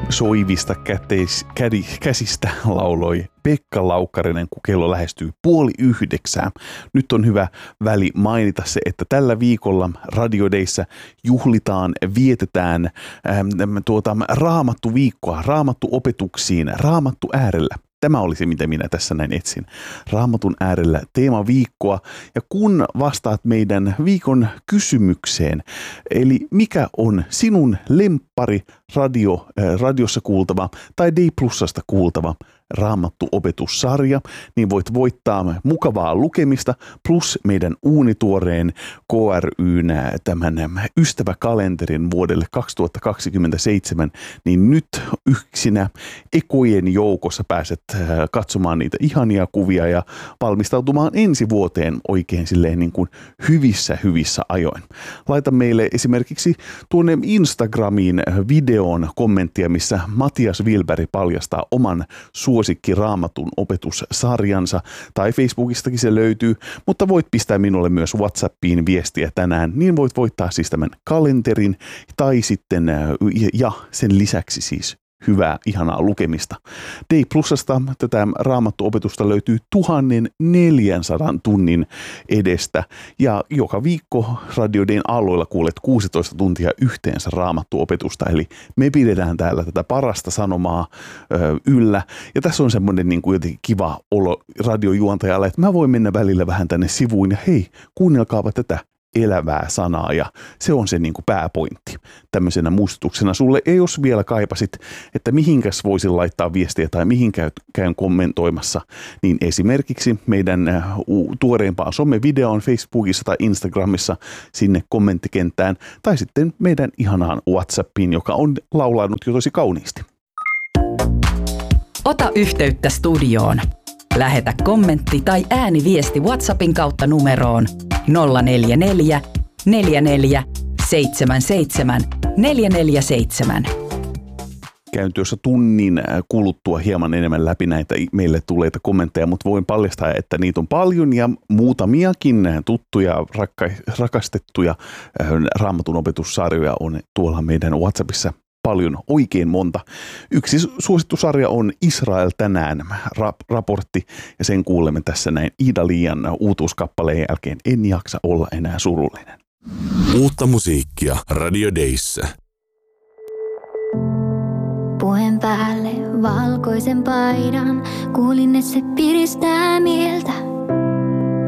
soivista käsistä lauloi Pekka Laukkarinen, kun kello lähestyy 8:30. Nyt on hyvä väli mainita se, että tällä viikolla Radio Dayssä juhlitaan, vietetään Raamattu-viikkoa, Raamattu-opetuksiin, Raamattu äärellä. Tämä oli se, mitä minä tässä näin etsin. Raamatun äärellä teemaviikkoa. Ja kun vastaat meidän viikon kysymykseen, eli mikä on sinun lemppari radiossa kuultava tai D Plusasta kuultava Raamattu-opetussarja, niin voit voittaa mukavaa lukemista plus meidän uunituoreen KRY:n tämän ystäväkalenterin vuodelle 2027, niin nyt yksinä ekojen joukossa pääset katsomaan niitä ihania kuvia ja valmistautumaan ensi vuoteen oikein silleen niin kuin hyvissä ajoin. Laita meille esimerkiksi tuonne Instagramiin videon kommenttia, missä Matias Wilberg paljastaa oman suosikki Raamatun opetussarjansa, tai Facebookistakin se löytyy, mutta voit pistää minulle myös WhatsAppiin viestiä tänään, niin voit voittaa siis tämän kalenterin, tai sitten, ja sen lisäksi siis hyvää, ihanaa lukemista. D Plusasta tätä Raamattu-opetusta löytyy 1400 tunnin edestä, ja joka viikko Radio Dayn aloilla kuulet 16 tuntia yhteensä Raamattu-opetusta, eli me pidetään täällä tätä parasta sanomaa yllä, ja tässä on semmoinen niin kuin jotenkin kiva olo radiojuontajalle, että mä voin mennä välillä vähän tänne sivuun, ja hei, kuunnelkaapa tätä elävää sanaa, ja se on se niin kuin pääpointti tämmöisenä muistutuksena sulle. Ja jos vielä kaipasit, että mihinkäs voisin laittaa viestiä tai mihin käyn kommentoimassa, niin esimerkiksi meidän tuoreimpaan somevideoon Facebookissa tai Instagramissa sinne kommenttikenttään, tai sitten meidän ihanaan WhatsAppiin, joka on laulanut jo tosi kauniisti. Ota yhteyttä studioon. Lähetä kommentti tai ääniviesti WhatsAppin kautta numeroon 044 44 77 447. Käyn tuossa tunnin kuluttua hieman enemmän läpi näitä meille tulleita kommentteja, mutta voin paljastaa, että niitä on paljon ja muutamiakin tuttuja, rakastettuja Raamatun opetussarjoja on tuolla meidän WhatsAppissa paljon, oikein monta. Yksi suosittu sarja on Israel tänään raportti, ja sen kuulemme tässä näin Iida Liian uutuuskappaleen jälkeen En jaksa olla enää surullinen. Uutta musiikkia Radio Dayssä. Puen päälle valkoisen paidan, kuulin, että se piristää mieltä.